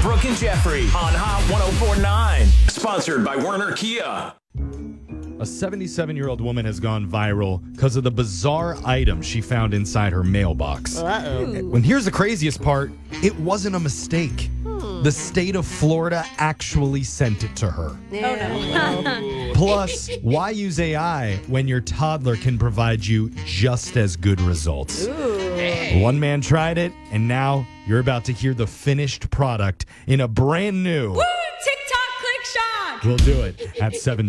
Brooke and Jeffrey on Hot 104.9. Sponsored by Werner Kia. A 77-year-old woman has gone viral because of the bizarre item she found inside her mailbox. And here's the craziest part. It wasn't a mistake. The state of Florida actually sent it to her. Plus, why use AI when your toddler can provide you just as good results? One man tried it, and now you're about to hear the finished product in a brand new... Woo! TikTok Click Shock! We'll do it at 7.